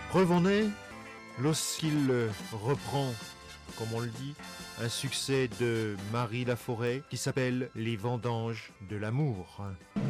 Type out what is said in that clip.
Preuve en est, lorsqu'il reprend, comme on le dit, un succès de Marie Laforêt qui s'appelle Les Vendanges de l'amour.